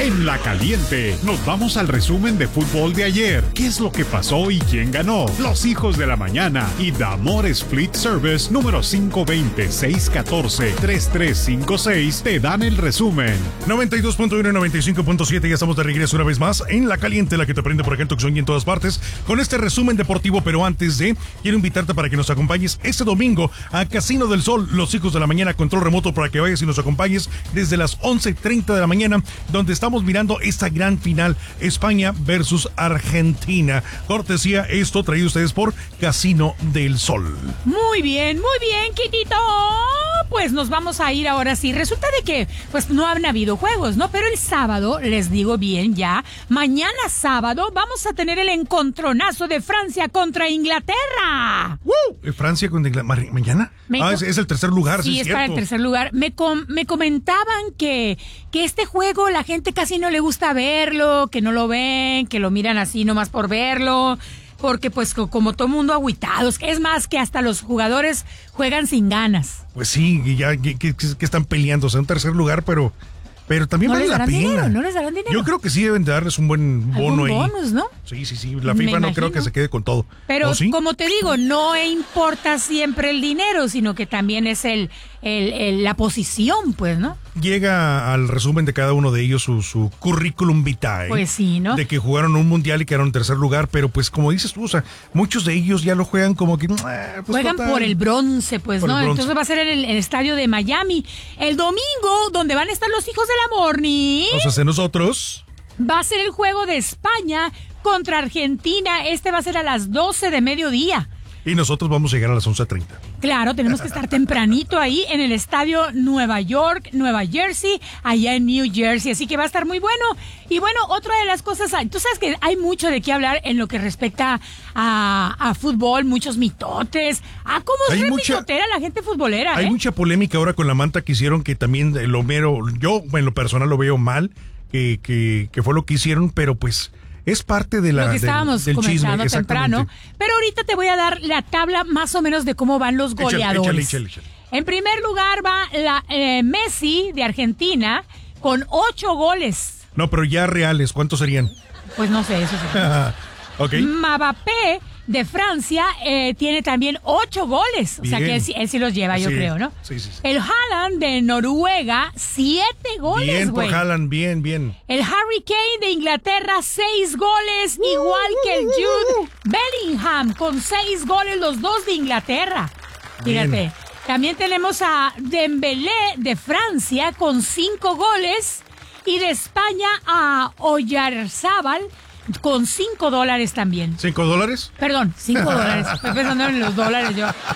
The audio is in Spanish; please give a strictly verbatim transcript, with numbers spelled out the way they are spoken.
En La Caliente, nos vamos al resumen de fútbol de ayer. ¿Qué es lo que pasó y quién ganó? Los hijos de la mañana y Damores Fleet Service número cinco dos cero, seis uno cuatro, tres tres cinco seis te dan el resumen. noventa y dos punto uno y noventa y cinco punto siete, ya estamos de regreso una vez más en La Caliente, la que te prende por acá en Tucson y en todas partes, con este resumen deportivo. Pero antes de, quiero invitarte para que nos acompañes este domingo a Casino del Sol, los hijos de la mañana, control remoto, para que vayas y nos acompañes desde las once treinta de la mañana, donde estamos mirando esta gran final, España versus Argentina. Cortesía, esto traído ustedes por Casino del Sol. Muy bien, muy bien, Quitito. Pues nos vamos a ir ahora sí. Resulta de que, pues no han habido juegos, ¿no? Pero el sábado, les digo bien ya, mañana sábado vamos a tener el encontronazo de Francia contra Inglaterra. ¡Uh! ¿Francia contra Inglaterra? ¿Mañana? Me ah, es, es el tercer lugar, sí, sí es es para el tercer lugar. Me, com- me comentaban que, que este juego la gente casi no le gusta verlo, que no lo ven, que lo miran así nomás por verlo, porque pues como todo mundo agüitados, es más que hasta los jugadores juegan sin ganas. Pues sí, y ya que, que, que están peleándose en un tercer lugar, pero... Pero también ¿No vale les la darán pena. dinero? ¿No les darán dinero? Yo creo que sí deben de darles un buen bono ahí. bonus, ¿no? Sí, sí, sí. La FIFA no creo que se quede con todo. Pero ¿sí? como te digo, no importa siempre el dinero, sino que también es el, el, el la posición, pues, ¿no? Llega al resumen de cada uno de ellos su, su currículum vitae. Pues sí, ¿no? De que jugaron un mundial y quedaron en tercer lugar, pero pues como dices tú, o sea, muchos de ellos ya lo juegan como que... Eh, pues juegan total. por el bronce, pues, Por ¿no? el bronce. Entonces va a ser en el, el estadio de Miami. El domingo, donde van a estar los hijos de la Morning, O sea, nosotros... va a ser el juego de España contra Argentina. Este va a ser a las doce de mediodía. Y nosotros vamos a llegar a las once treinta. Claro, tenemos que estar tempranito ahí en el estadio Nueva York, Nueva Jersey, allá en New Jersey, así que va a estar muy bueno. Y bueno, otra de las cosas, tú sabes que hay mucho de qué hablar en lo que respecta a, a fútbol, muchos mitotes. Ah, cómo Hay es mucha- mitotera la gente futbolera, Hay ¿eh? mucha polémica ahora con la manta que hicieron, que también lo mero, yo en lo personal lo veo mal, que, que, que fue lo que hicieron, pero pues es parte de la, Lo que del- estábamos del, chisme. comentando Exactamente. temprano. Pero ahorita te voy a dar la tabla más o menos de cómo van los Échale, goleadores. échale, échale, échale. En primer lugar va la eh, Messi de Argentina con ocho goles. No, pero ya reales, ¿cuántos serían? Pues no sé, eso sí. Ok. Mbappé de Francia eh, tiene también ocho goles. O sea Bien. que él, sí- él sí los lleva, yo Sí, creo, ¿no? sí, sí, sí. El Haaland de Noruega, siete goles, Bien por güey. Haaland, bien, bien. El Harry Kane de Inglaterra, seis goles, igual que el Jude Bellingham, con seis goles, los dos de Inglaterra. Bien. Fíjate. También tenemos a Dembélé de Francia, con cinco goles. Y de España a Oyarzábal, con cinco dólares también. ¿Cinco dólares? Perdón, cinco dólares. Estoy pensando en los dólares yo.